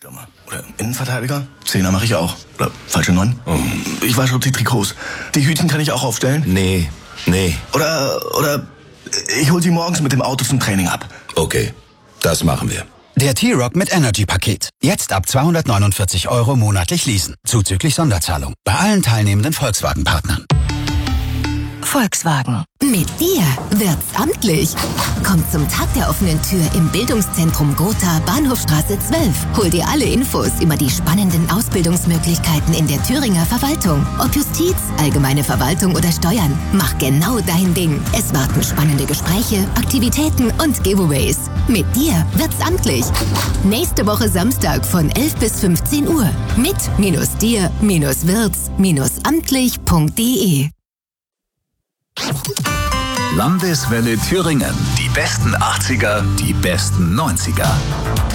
Stürmer oder Innenverteidiger. Zehner mache ich auch. Oder falsche 9. Ich wasche die Trikots. Die Hütchen kann ich auch aufstellen. Nee. Oder ich hol sie morgens mit dem Auto zum Training ab. Okay, das machen wir. Der T-Roc mit Energy-Paket. Jetzt ab 249 € monatlich leasen. Zuzüglich Sonderzahlung. Bei allen teilnehmenden Volkswagen-Partnern. Volkswagen. Mit dir wird's amtlich. Komm zum Tag der offenen Tür im Bildungszentrum Gotha, Bahnhofstraße 12. Hol dir alle Infos über die spannenden Ausbildungsmöglichkeiten in der Thüringer Verwaltung. Ob Justiz, allgemeine Verwaltung oder Steuern. Mach genau dein Ding. Es warten spannende Gespräche, Aktivitäten und Giveaways. Mit dir wird's amtlich. Nächste Woche Samstag von 11 bis 15 Uhr. Mit dir-wirds-amtlich.de. Landeswelle Thüringen. Die besten 80er, die besten 90er.